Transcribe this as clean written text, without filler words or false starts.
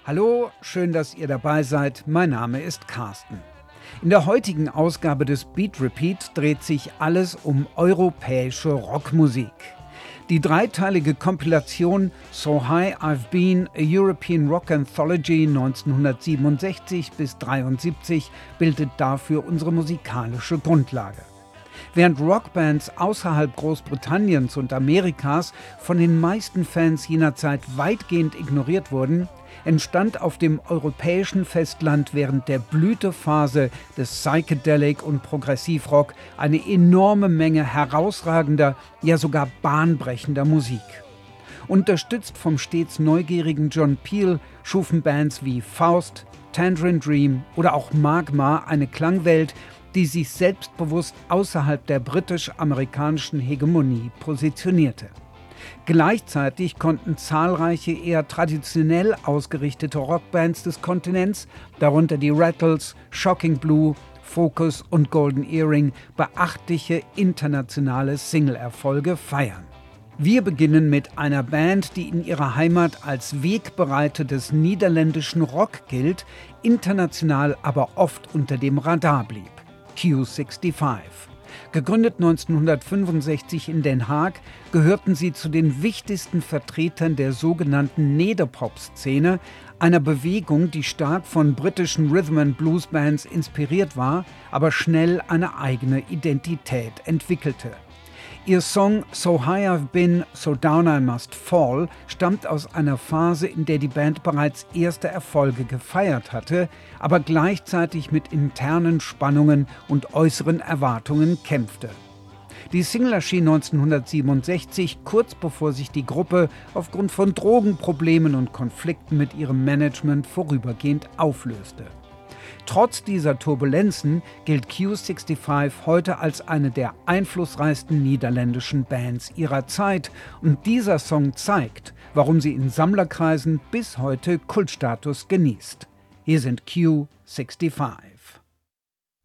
Hallo, schön, dass ihr dabei seid. Mein Name ist Carsten. In der heutigen Ausgabe des Beat Repeat dreht sich alles um europäische Rockmusik. Die dreiteilige Kompilation So High I've Been, a European Rock Anthology 1967 bis 1973 bildet dafür unsere musikalische Grundlage. Während Rockbands außerhalb Großbritanniens und Amerikas von den meisten Fans jener Zeit weitgehend ignoriert wurden, entstand auf dem europäischen Festland während der Blütephase des Psychedelic- und Progressivrock eine enorme Menge herausragender, ja sogar bahnbrechender Musik. Unterstützt vom stets neugierigen John Peel schufen Bands wie Faust, Tangerine Dream oder auch Magma eine Klangwelt, die sich selbstbewusst außerhalb der britisch-amerikanischen Hegemonie positionierte. Gleichzeitig konnten zahlreiche eher traditionell ausgerichtete Rockbands des Kontinents, darunter die Rattles, Shocking Blue, Focus und Golden Earring, beachtliche internationale Single-Erfolge feiern. Wir beginnen mit einer Band, die in ihrer Heimat als Wegbereiter des niederländischen Rock gilt, international aber oft unter dem Radar blieb: Q65. Gegründet 1965 in Den Haag, gehörten sie zu den wichtigsten Vertretern der sogenannten Nederpop-Szene, einer Bewegung, die stark von britischen Rhythm-and-Blues-Bands inspiriert war, aber schnell eine eigene Identität entwickelte. Ihr Song So High I've Been, So Down I Must Fall stammt aus einer Phase, in der die Band bereits erste Erfolge gefeiert hatte, aber gleichzeitig mit internen Spannungen und äußeren Erwartungen kämpfte. Die Single erschien 1967, kurz bevor sich die Gruppe aufgrund von Drogenproblemen und Konflikten mit ihrem Management vorübergehend auflöste. Trotz dieser Turbulenzen gilt Q65 heute als eine der einflussreichsten niederländischen Bands ihrer Zeit und dieser Song zeigt, warum sie in Sammlerkreisen bis heute Kultstatus genießt. Hier sind Q65.